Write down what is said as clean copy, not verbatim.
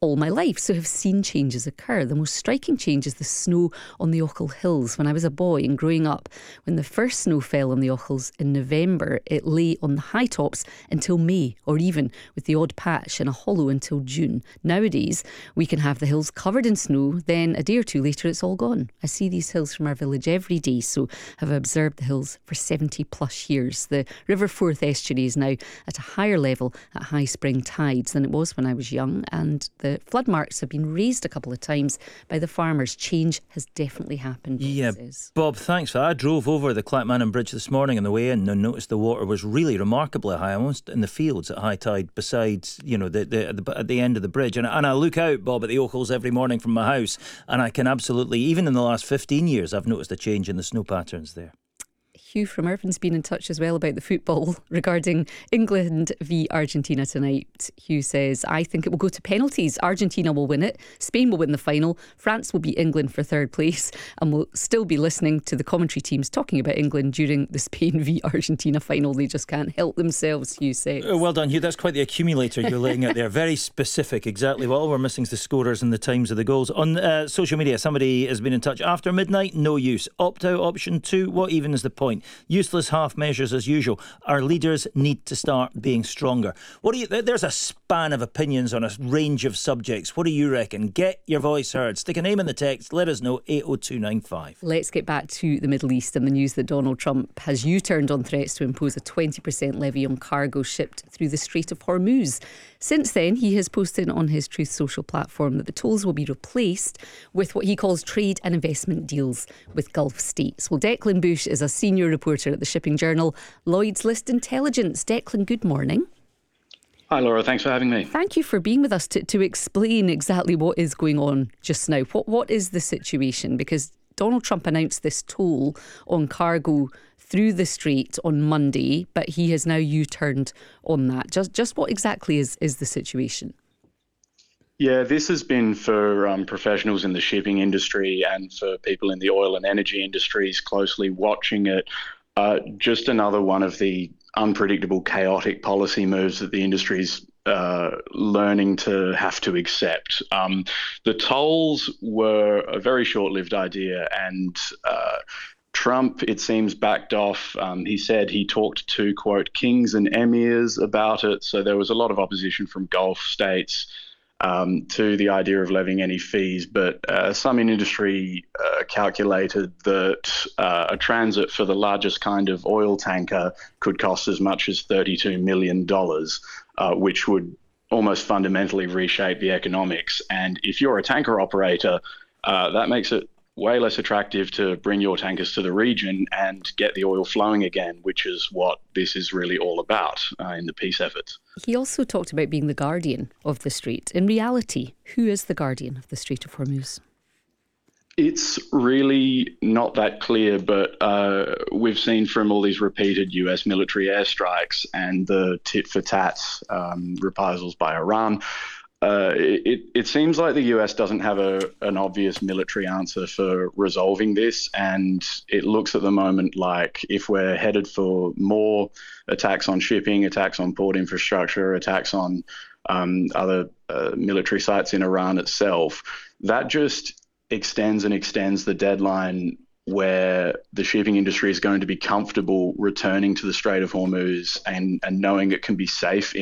all my life, so have seen changes occur. The most striking change is the snow on the Ochil Hills. When I was a boy and growing up, when the first snow fell on the Ochils in November, it lay on the high tops until May, or even with the odd patch in a hollow until June. Nowadays, we can have the hills covered in snow, then a day or two later it's all gone. I see these hills from our village every day, so have observed the hills for 70 plus years. The River Forth estuary is now at a higher level at high spring tides than it was when I was young, and the flood marks have been raised a couple of times by the farmers. Change has definitely happened. Bob, thanks for that. I drove over the Clackmannan Bridge this morning on the way in and noticed the water was really remarkably high, almost in the fields at high tide, besides, at the end of the bridge. And I look out, Bob, at the Ochils every morning from my house, and I can absolutely, even in the last 15 years, I've noticed a change in the snow patterns there. Hugh from Irvin's been in touch as well about the football regarding England v Argentina tonight. Hugh says, I think it will go to penalties. Argentina will win it. Spain will win the final. France will beat England for third place. And we'll still be listening to the commentary teams talking about England during the Spain v Argentina final. They just can't help themselves, Hugh says. Well done, Hugh. That's quite the accumulator you're laying out there. Very specific. Exactly. Well, all we're missing is the scorers and the times of the goals. On social media, somebody has been in touch. After midnight, no use. Opt-out option 2. What even is the point? Useless half measures as usual. Our leaders need to start being stronger. There's a span of opinions on a range of subjects. What do you reckon? Get your voice heard. Stick a name in the text. Let us know. 80295. Let's get back to the Middle East and the news that Donald Trump has U-turned on threats to impose a 20% levy on cargo shipped through the Strait of Hormuz. Since then, he has posted on his Truth Social platform that the tolls will be replaced with what he calls trade and investment deals with Gulf states. Well, Declan Bush is a senior reporter at the shipping journal Lloyd's List Intelligence. Declan, good morning. Hi Laura, thanks for having me. Thank you for being with us to explain exactly what is going on just now. What is the situation? Because Donald Trump announced this toll on cargo through the strait on Monday, but he has now U-turned on that. Just what exactly is the situation? Yeah, this has been for professionals in the shipping industry and for people in the oil and energy industries closely watching it. Just another one of the unpredictable, chaotic policy moves that the industry's learning to have to accept. The tolls were a very short-lived idea, and Trump, it seems, backed off. He said he talked to, quote, kings and emirs about it. So there was a lot of opposition from Gulf states to the idea of levying any fees. But some in industry calculated that a transit for the largest kind of oil tanker could cost as much as $32 million, which would almost fundamentally reshape the economics. And if you're a tanker operator, that makes it way less attractive to bring your tankers to the region and get the oil flowing again, which is what this is really all about in the peace efforts. He also talked about being the guardian of the strait. In reality, who is the guardian of the Strait of Hormuz? It's really not that clear, but we've seen from all these repeated US military airstrikes and the tit-for-tat reprisals by Iran, it seems like the US doesn't have an obvious military answer for resolving this, and it looks at the moment like if we're headed for more attacks on shipping, attacks on port infrastructure, attacks on other military sites in Iran itself, that just extends the deadline where the shipping industry is going to be comfortable returning to the Strait of Hormuz and knowing it can be safe